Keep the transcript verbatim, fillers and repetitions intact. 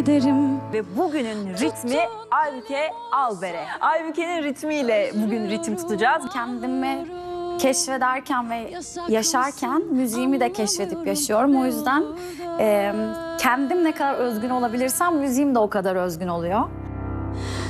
ederim. Ve bugünün ritmi Aybüke Alber'e. Aybüke'nin ritmiyle bugün ritim tutacağız. Kendimi keşfederken ve yaşarken müziğimi de keşfedip yaşıyorum. O yüzden e, kendim ne kadar özgün olabilirsem müziğim de o kadar özgün oluyor.